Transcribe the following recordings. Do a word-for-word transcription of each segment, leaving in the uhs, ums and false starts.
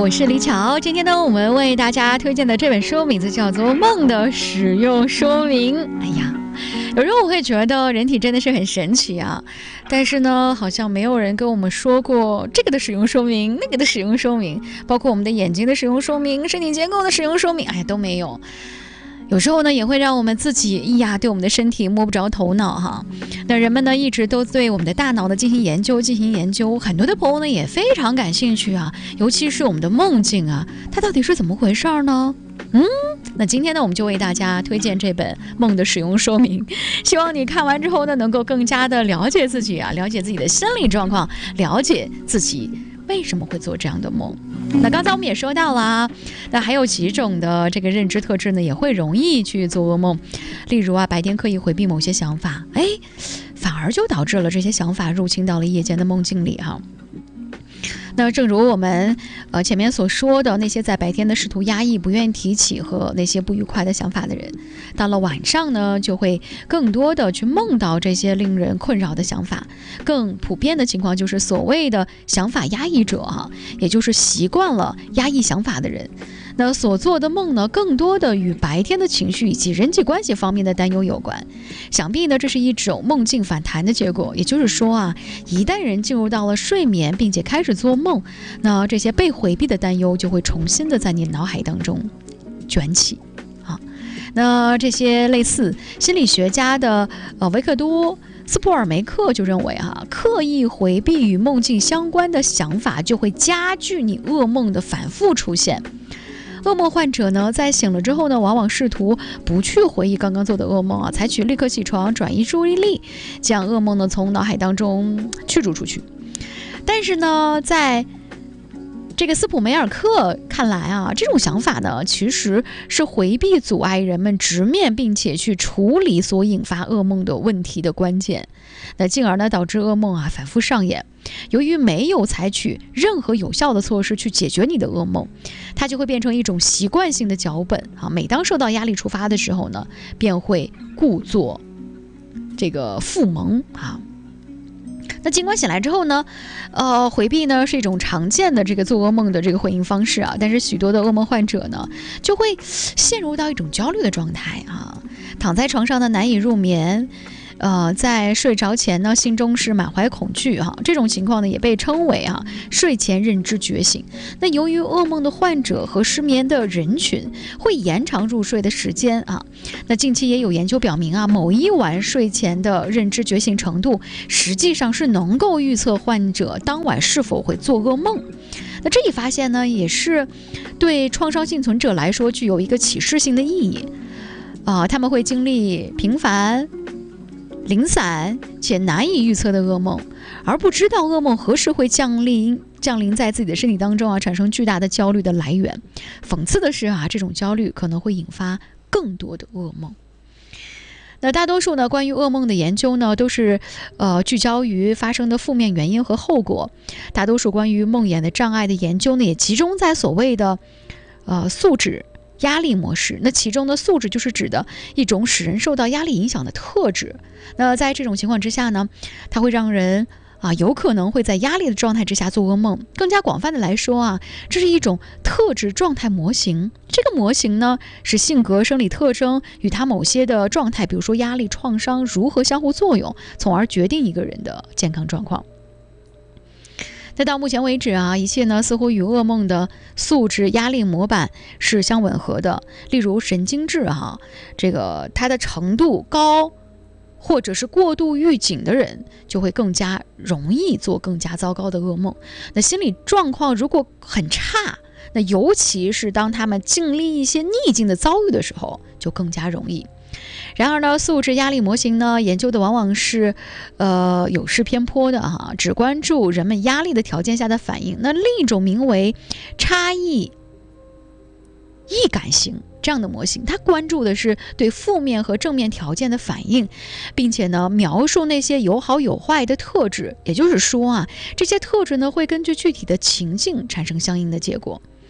我是李巧。今天呢，我们为大家推荐的这本书名字叫做《梦的使用说明》。哎呀，有时候我会觉得人体真的是很神奇啊，但是呢，好像没有人跟我们说过这个的使用说明，那个的使用说明，包括我们的眼睛的使用说明、身体结构的使用说明，哎呀，都没有。有时候呢，也会让我们自己哎呀，对我们的身体摸不着头脑哈。那人们呢，一直都对我们的大脑呢进行研究，进行研究。很多的朋友呢，也非常感兴趣啊，尤其是我们的梦境啊，它到底是怎么回事呢？嗯，那今天呢，我们就为大家推荐这本《梦的使用说明》，希望你看完之后呢，能够更加的了解自己啊，了解自己的心理状况，了解自己为什么会做这样的梦。那刚才我们也说到了，那还有几种的这个认知特质呢，也会容易去做噩梦。例如啊，白天刻意回避某些想法，哎，反而就导致了这些想法入侵到了夜间的梦境里哈。那正如我们呃前面所说的，那些在白天的试图压抑、不愿意提起和那些不愉快的想法的人，到了晚上呢，就会更多的去梦到这些令人困扰的想法。更普遍的情况就是所谓的想法压抑者哈，也就是习惯了压抑想法的人。那所做的梦呢，更多的与白天的情绪以及人际关系方面的担忧有关。想必呢，这是一种梦境反弹的结果。也就是说啊，一旦人进入到了睡眠，并且开始做梦，那这些被回避的担忧就会重新的在你脑海当中卷起啊。那这些类似心理学家的呃维克多斯普尔梅克就认为哈、啊，刻意回避与梦境相关的想法，就会加剧你噩梦的反复出现。噩梦患者呢，在醒了之后呢，往往试图不去回忆刚刚做的噩梦啊，采取立刻起床、转移注意力，将噩梦呢从脑海当中驱逐出去。但是呢，在这个斯普梅尔克看来啊，这种想法呢，其实是回避阻碍人们直面并且去处理所引发噩梦的问题的关键，那进而呢导致噩梦啊反复上演。由于没有采取任何有效的措施去解决你的噩梦，它就会变成一种习惯性的脚本啊。每当受到压力触发的时候呢，便会故作这个复萌啊。那尽管醒来之后呢，呃，回避呢是一种常见的这个做噩梦的这个回应方式啊，但是许多的噩梦患者呢，就会陷入到一种焦虑的状态啊，躺在床上呢难以入眠。呃，在睡着前呢，心中是满怀恐惧哈、啊，这种情况呢也被称为啊睡前认知觉醒。那由于噩梦的患者和失眠的人群会延长入睡的时间啊，那近期也有研究表明啊，某一晚睡前的认知觉醒程度，实际上是能够预测患者当晚是否会做噩梦。那这一发现呢，也是对创伤幸存者来说具有一个启示性的意义啊，他们会经历频繁、零散且难以预测的噩梦，而不知道噩梦何时会降临降临在自己的身体当中啊，产生巨大的焦虑的来源。讽刺的是啊，这种焦虑可能会引发更多的噩梦。那大多数呢，关于噩梦的研究呢，都是呃聚焦于发生的负面原因和后果。大多数关于梦魇的障碍的研究呢，也集中在所谓的呃素质压力模式。那其中的素质就是指的一种使人受到压力影响的特质。那在这种情况之下呢，它会让人啊有可能会在压力的状态之下做噩梦。更加广泛的来说啊，这是一种特质状态模型。这个模型呢，是性格生理特征与它某些的状态，比如说压力、创伤如何相互作用，从而决定一个人的健康状况。那到目前为止啊，一切呢似乎与噩梦的素质压力模板是相吻合的。例如神经质哈、啊，这个它的程度高，或者是过度预警的人，就会更加容易做更加糟糕的噩梦。那心理状况如果很差，那尤其是当他们经历一些逆境的遭遇的时候，就更加容易。然而呢，素质压力模型呢，研究的往往是，呃，有失偏颇的啊，只关注人们压力的条件下的反应。那另一种名为差异易感型这样的模型，它关注的是对负面和正面条件的反应，并且呢，描述那些有好有坏的特质。也就是说啊，这些特质呢，会根据具体的情境产生相应的结果。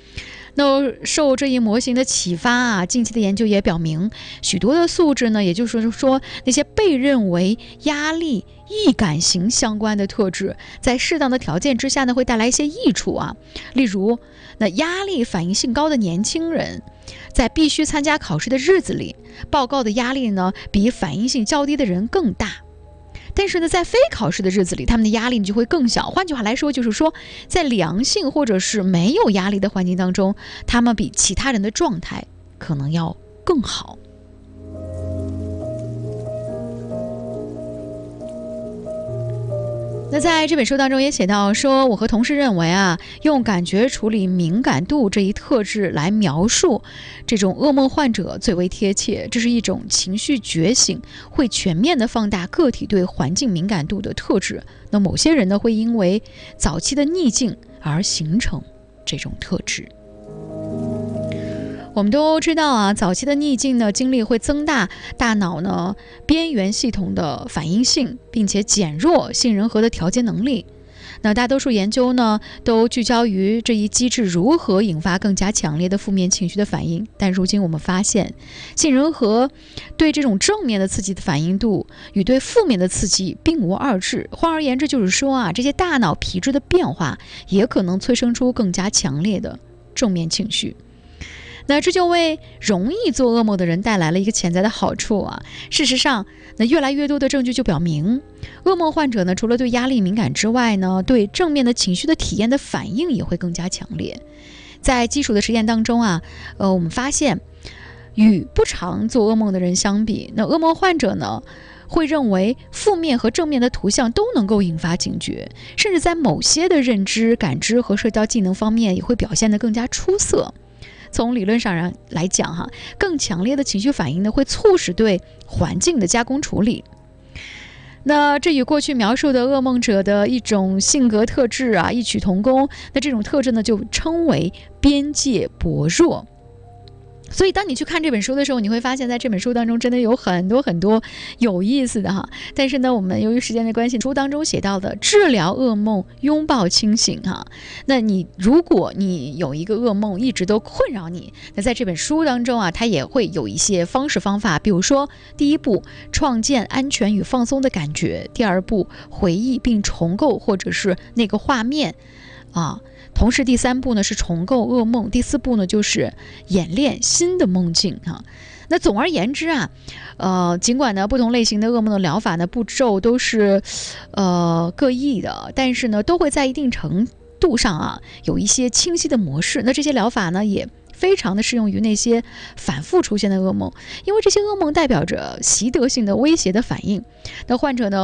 那受这一模型的启发啊，近期的研究也表明，许多的素质呢，也就是说那些被认为压力易感型相关的特质，在适当的条件之下呢，会带来一些益处啊。例如，那压力反应性高的年轻人，在必须参加考试的日子里，报告的压力呢，比反应性较低的人更大。但是呢，在非考试的日子里，他们的压力就会更小。换句话来说，就是说，在良性或者是没有压力的环境当中，他们比其他人的状态可能要更好。那在这本书当中也写到说，我和同事认为啊，用感觉处理敏感度这一特质来描述这种噩梦患者最为贴切。这是一种情绪觉醒，会全面的放大个体对环境敏感度的特质。那某些人呢，会因为早期的逆境而形成这种特质。我们都知道啊，早期的逆境呢，经历会增大大脑呢边缘系统的反应性，并且减弱杏仁核的调节能力。那大多数研究呢，都聚焦于这一机制如何引发更加强烈的负面情绪的反应。但如今我们发现，杏仁核对这种正面的刺激的反应度与对负面的刺激并无二致。换而言之，就是说啊，这些大脑皮质的变化也可能催生出更加强烈的正面情绪。那这就为容易做噩梦的人带来了一个潜在的好处啊。事实上，那越来越多的证据就表明，噩梦患者呢，除了对压力敏感之外呢，对正面的情绪的体验的反应也会更加强烈。在基础的实验当中啊，呃，我们发现，与不常做噩梦的人相比，那噩梦患者呢，会认为负面和正面的图像都能够引发警觉，甚至在某些的认知、感知和社交技能方面也会表现得更加出色。从理论上来讲哈，更强烈的情绪反应呢，会促使对环境的加工处理。那这与过去描述的噩梦者的一种性格特质啊异曲同工。那这种特质呢，就称为边界薄弱。所以当你去看这本书的时候，你会发现在这本书当中真的有很多很多有意思的哈。但是呢，我们由于时间的关系，书当中写到的治疗噩梦，拥抱清醒哈。那你如果你有一个噩梦一直都困扰你，那在这本书当中啊，它也会有一些方式方法。比如说，第一步，创建安全与放松的感觉；第二步，回忆并重构或者是那个画面啊。同时第三步呢是重构噩梦，第四步呢就是演练新的梦境啊。那总而言之啊，呃，尽管呢不同类型的噩梦的疗法呢步骤都是呃各异的，但是呢都会在一定程度上啊有一些清晰的模式。那这些疗法呢也非常的适用于那些反复出现的噩梦，因为这些噩梦代表着习得性的威胁的反应。那患者呢